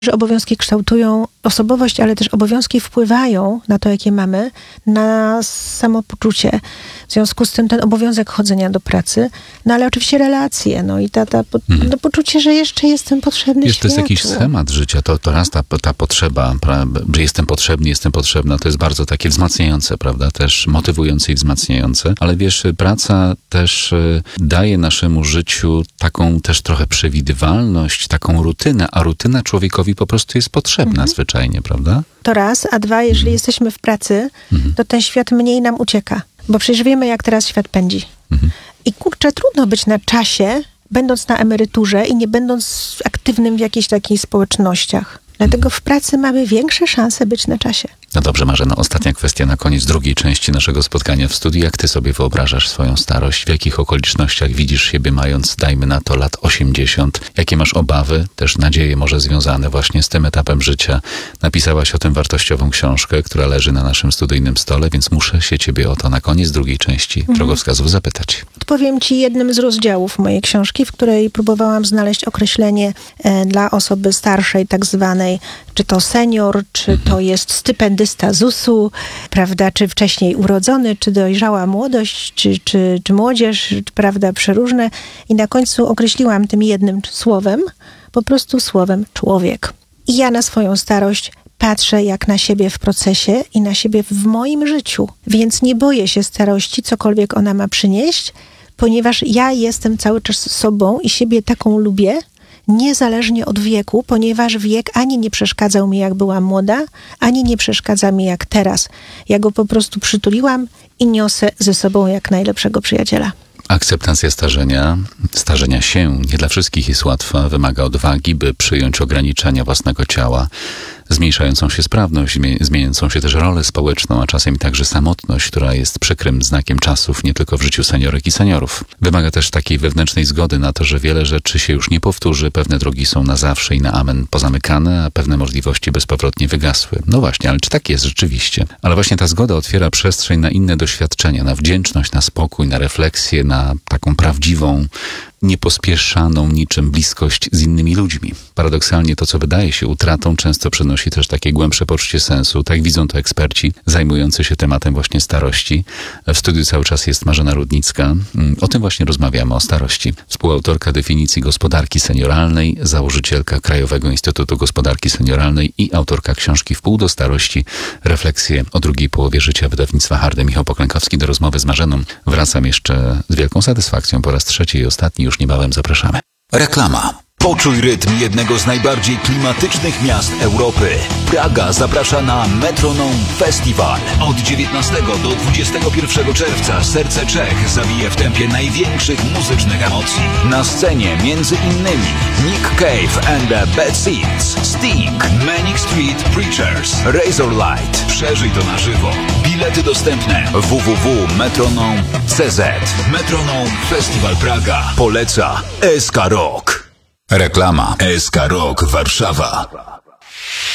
że obowiązki kształtują osobowość, ale też obowiązki wpływają na to, jakie mamy, na samopoczucie. W związku z tym ten obowiązek chodzenia do pracy, no ale oczywiście relacje, no i to poczucie, że jeszcze jestem potrzebny Wiesz, to jest światu. jakiś schemat życia, to raz ta potrzeba, że jestem potrzebny, jestem potrzebna, to jest bardzo takie wzmacniające, prawda, też motywujące i wzmacniające, ale wiesz, praca też daje naszemu życiu taką też trochę przewidywalność, taką rutynę, a rutyna człowiekowi po prostu jest potrzebna zwyczajnie, prawda? To raz, a dwa, jeżeli jesteśmy w pracy, to ten świat mniej nam ucieka. Bo przecież wiemy, jak teraz świat pędzi. I kurczę, trudno być na czasie, będąc na emeryturze i nie będąc aktywnym w jakichś takich społecznościach. Dlatego w pracy mamy większe szanse być na czasie. No dobrze, Marzeno, ostatnia kwestia na koniec drugiej części naszego spotkania w studiu. Jak ty sobie wyobrażasz swoją starość? W jakich okolicznościach widzisz siebie mając, dajmy na to, lat 80? Jakie masz obawy, też nadzieje może związane właśnie z tym etapem życia? Napisałaś o tym wartościową książkę, która leży na naszym studyjnym stole, więc muszę się ciebie o to na koniec drugiej części drogowskazów zapytać. Odpowiem ci jednym z rozdziałów mojej książki, w której próbowałam znaleźć określenie dla osoby starszej, tak zwanej, czy to senior, czy to jest stypendysta ZUS-u, prawda, czy wcześniej urodzony, czy dojrzała młodość, czy młodzież, prawda, przeróżne. I na końcu określiłam tym jednym słowem, po prostu słowem człowiek. I ja na swoją starość patrzę jak na siebie w procesie i na siebie w moim życiu. Więc nie boję się starości, cokolwiek ona ma przynieść, ponieważ ja jestem cały czas sobą i siebie taką lubię, niezależnie od wieku, ponieważ wiek ani nie przeszkadzał mi, jak byłam młoda, ani nie przeszkadza mi, jak teraz. Ja go po prostu przytuliłam i niosę ze sobą jak najlepszego przyjaciela. Akceptacja starzenia się nie dla wszystkich jest łatwa, wymaga odwagi, by przyjąć ograniczenia własnego ciała, zmniejszającą się sprawność, zmieniającą się też rolę społeczną, a czasem także samotność, która jest przykrym znakiem czasów nie tylko w życiu seniorek i seniorów. Wymaga też takiej wewnętrznej zgody na to, że wiele rzeczy się już nie powtórzy, pewne drogi są na zawsze i na amen pozamykane, a pewne możliwości bezpowrotnie wygasły. No właśnie, ale czy tak jest rzeczywiście? Ale właśnie ta zgoda otwiera przestrzeń na inne doświadczenia, na wdzięczność, na spokój, na refleksję, na taką prawdziwą, niepospieszaną niczym bliskość z innymi ludźmi. Paradoksalnie to, co wydaje się utratą, często przynosi też takie głębsze poczucie sensu. Tak widzą to eksperci zajmujący się tematem właśnie starości. W studiu cały czas jest Marzena Rudnicka. O tym właśnie rozmawiamy, o starości. Współautorka definicji gospodarki senioralnej, założycielka Krajowego Instytutu Gospodarki Senioralnej i autorka książki Wpół do starości. Refleksje o drugiej połowie życia wydawnictwa Hardy. Michał Poklękowski. Do rozmowy z Marzeną wracam jeszcze z wielką satysfakcją po raz trzeci i ostatni. Już niebawem zapraszamy. Reklama. Poczuj rytm jednego z najbardziej klimatycznych miast Europy. Praga zaprasza na Metronome Festival. Od 19 do 21 czerwca serce Czech zabije w tempie największych muzycznych emocji. Na scenie między innymi Nick Cave and the Bad Seeds, Sting, Manic Street Preachers, Razorlight. Przeżyj to na żywo. Bilety dostępne www.metronome.cz. Metronome Festival Praga. Poleca SK Rock. Reklama. SK Rock Warszawa.